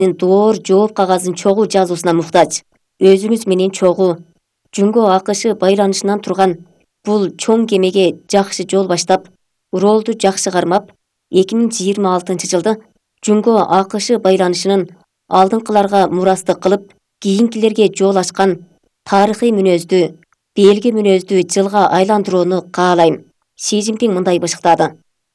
Доор жооп кагазын чогуу жазуусуна муктаж. Өзүңүз менен чогуу Жөнгө АКШ байланышынан турган бул чоң кемеге жакшы жол баштап, ролду жакшы кармап, 2026-жылды Жөнгө АКШ байланышынын алдыңкыларга мурастык кылып, кийинкилерге жол ачкан тарыхый мүнөздүү, белги мүнөздүү жылга айландырууну каалайм. Си Цзиньпин мындай бышыктады.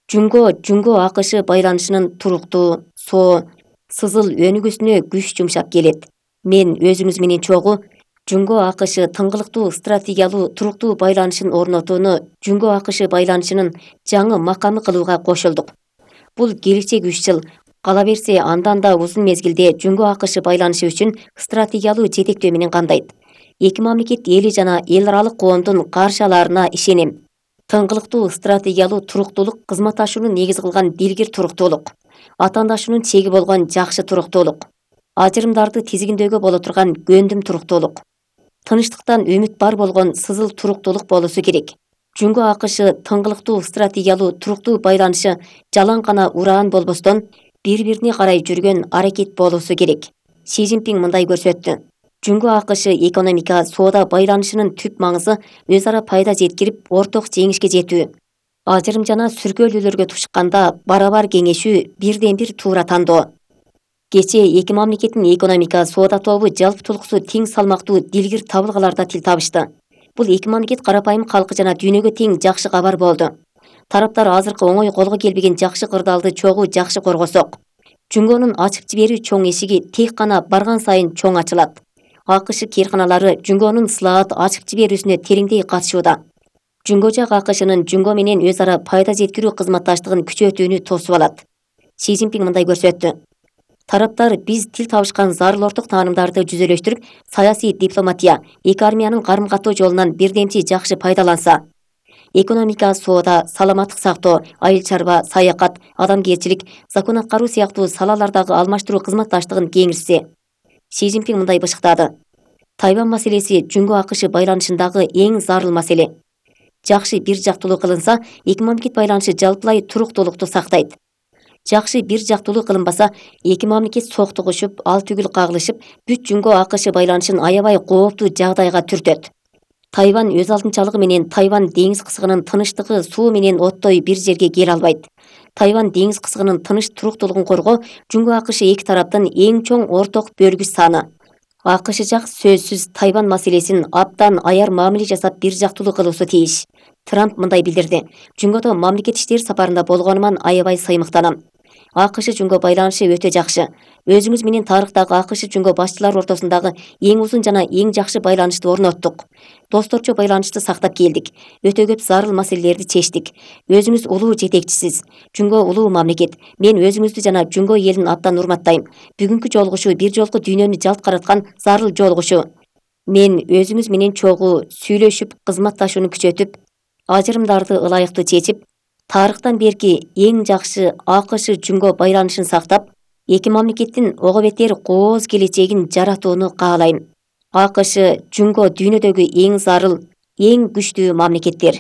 Жөнгө АКШ байланышынын туруктуу, соо, сызыл өнүгүүсүнө күч жумшап келет. Мен өзүңүз менен чогуу Жөнгө АКШ тыңгылыктуу стратегиялуу туруктуу байланышын орнотууну Жөнгө АКШ байланышынын жаңы макамы кылууга кошулдук. Бул келечек 3 жыл, кала берсе андан да узун мезгилде Жөнгө АКШ байланышы үчүн стратегиялуу жетектөө менен камдайт. Эки мамлекет эли жана эл аралык коомдун каршыларына ишенем. Тыңгылыктуу стратегиялуу туруктуулук кызматташууну негиз кылган дилгир туруктуулук, атаандашуунун чеги болгон жакшы туруктуулук, ажырымдарды тизгиндөөгө боло турган көндөм туруктуулук, тынчтыктан үмүт бар болгон сызыл туруктуулук болуусу керек. Жөнгө АКШ тыңгылыктуу стратегиялуу туруктуу байланышы жалаң гана ураан болбостон, бири-бирине карай жүргөн аракет болуусу керек. Си Цзиньпин мындай көрсөттү. Жөнгө АКШ экономика, соода байланышынын түп маңызы өз ара пайда жеткирип, орток жеңишке жетүү. Ажырым жана сүргөөлүүлөргө тушканда барабар кеңешүү, бирден бир туура тандоо. Кечээ эки мамлекеттин экономика, соода тобу жалпытуулуксу тең салмактуу дилгир табылгаларда тил табышты. Бул эки мамлекет карапайым калкы жана дүйнөгө тең жакшы кабар болду. Тараптар азыркы оңой колго келбеген жакшы кырдаалды чогуу жакшы коргосок, Жөнгөнүн ачып жиберүү чоң эшиги тек гана барган сайын чоң ачылат. АКШ кээрканалары Жөнгөнүн слаат ачып жиберүүсүнө тереңдей катышууда. Жөнгө жак АКШнын Жөнгө менен өз ара пайда жеткирүү кызматташтыгын күчөтүүнү тосуп алат. Си Цзиньпин мындай көрсөттү. Тараптар биз тил табышкан зарыл орток таанымдарды жүзөлөштүрүп, саясий дипломатия, эки армиянын карым-каттоо жолунан бирдемчи жакшы пайдаланса, экономика, соода, саламаттык сактоо, айыл чарба, саякат, адамгерчилик, закон аткаруу сыяктуу салалардагы алмаштыруу кызматташтыгын кеңирсе. Си Цзиньпин мындай бышыктады. Тайвань маселеси Жөнгө АКШ байланышындагы эң зарыл маселе. Жакшы бир жактуулуу кылынса, эки мамлекет байланышы жалпылай туруктуулукту сактайт. Жакшы бир жактуулуу кылынбаса, эки мамлекет соктугушуп, ал түгүл кагылышып, бүт Жөнгө АКШ байланышын аябай кооптуу жагдайга түртөт. Тайвань өз алдынчалыгы менен Тайвань деңиз кысыгынын тынычтыгы суу менен оттой бир жерге келе албайт. Тайвань деңиз кысыгынын тыныч туруктуулугун коргоо Жөнгө АКШ эки тараптын эң чоң орток бөлгүч саны. АКШ жак сөзсүз Тайвань маселесин абдан аяр мамиле жасап бир жактуулуу кылуусу тийиш. Трамп мындай билдирди. Жөнгөдө мамлекет иштери сапарында болгонуман аябай сыймыктанам. АКШ Жөнгө байланышы өтө жакшы. Өзүңүз менен тарыхтагы АКШ Жөнгө башчылар ортосундагы эң узун жана эң жакшы байланышты орноттук. Досторчо байланышты сактап келдик. Өтө көп зарыл маселелерди чечтик. Өзүңүз улуу жетекчисиз. Жөнгө улуу мамлекет. Мен өзүңүздү жана Жөнгө элин абдан урматтайм. Бүгүнкү жолугушуу бир жолку дүйнөнү жалт караткан зарыл жолугушуу. Мен өзүңүз менен чогуу сүйлөшүп, кызматташууну күчөтүп, ажырымдарды ылайыктуу чечип, тарыхтан берки эң жакшы АКШ Жөнгө байланышын сактап, эки мамлекеттин ого бетер кооз келечегин жаратууну каалайм. АКШ Жөнгө дүйнөдөгү эң зарыл, эң күчтүү мамлекеттер.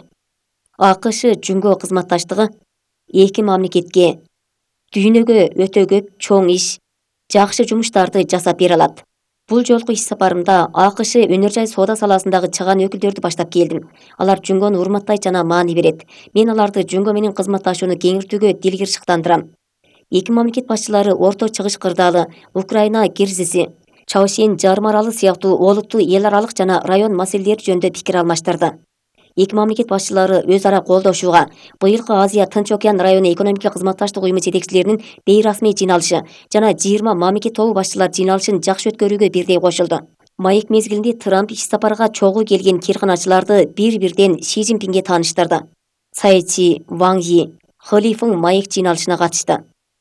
АКШ Жөнгө кызматташтыгы эки мамлекетке дүйнөгө өтө көп чоң иш, жакшы жумуштарды жасап бере алат. Бул жолку иш сапарымда АКШ өнөр жай соода саласындагы чыгаан өкүлдөрдү баштап келдим. Алар Жөнгөнү урматтайт жана маани берет. Мен аларды Жөнгө менен кызматташууну кеңиртүүгө дилгир шыктандырам. Эки мамлекет башчылары Орто Чыгыш кырдаалы, Украина кризиси, Чаошен жарым аралы сыяктуу олуттуу эл аралык жана район маселелери жөнүндө пикир алмаштырды. Эки мамлекет башчылары өз ара колдошууга, быйылкы Азия Тынч океан району экономика кызматташтык уюму жетекчилеринин бейрасмий жыйналышы жана 20 мамлекет тобу башчылар жыйналышын жакшы өткөрүүгө бирдей кошулду. Маек мезгилинде Трамп иш сапарга чогуу келген кирканачыларды бир-бирден Си Цзиньпинге тааныштырды. Цайчи, Ван Yi, Хэ Лифeng маек жыйналышына катышты.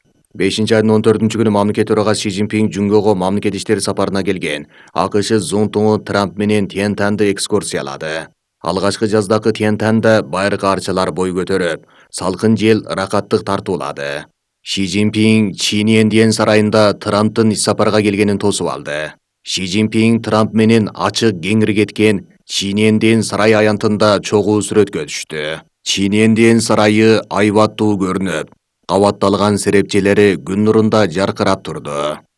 5-айдын 14-күнү мамлекет төрагасы Си Цзиньпин Жөнгөгө мамлекет иштери сапарына келген. АКШ Зонтоңу Трамп менен Тяньтаньды экскурсиялады. Алгачкы жаздакы Тяньтаньда байыркы арчалар бой көтөрүп, салкын жел ракаттык тартуулады. Си Цзиньпин Чиньянден сарайында Трамптын иш сапарга келгенин тосуп алды. Си Цзиньпин Трамп менен ачык кеңири кеткен Чиньянден сарай аянтында чогуу сүрөткө түштү. Чиньянден сарайы айбаттуу көрүнүп, кабатталган серепчелери күн нурунда жаркырап турду.